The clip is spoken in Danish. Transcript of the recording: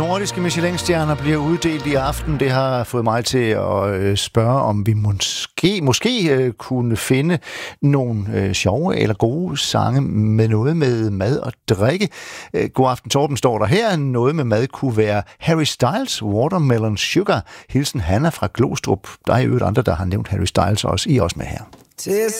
nordiske Michelin-stjerner bliver uddelt i aften. Det har fået mig til at spørge, om vi måske kunne finde nogle sjove eller gode sange med noget med mad og drikke. God aften, Torben, står der her. Noget med mad kunne være Harry Styles, Watermelon Sugar. Hilsen Hanna fra Glostrup. Der er jo andre, der har nævnt Harry Styles også. I er også med her.